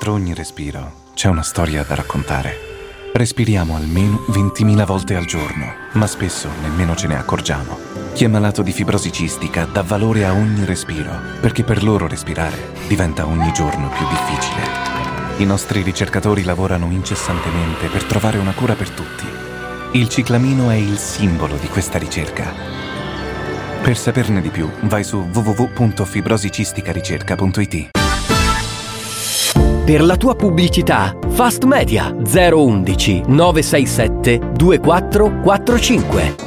Dietro ogni respiro c'è una storia da raccontare. Respiriamo almeno 20.000 volte al giorno, ma spesso nemmeno ce ne accorgiamo. Chi è malato di fibrosi cistica dà valore a ogni respiro, perché per loro respirare diventa ogni giorno più difficile. I nostri ricercatori lavorano incessantemente per trovare una cura per tutti. Il ciclamino è il simbolo di questa ricerca. Per saperne di più, vai su www.fibrosicisticaRicerca.it. Per la tua pubblicità, Fast Media 011 967 2445.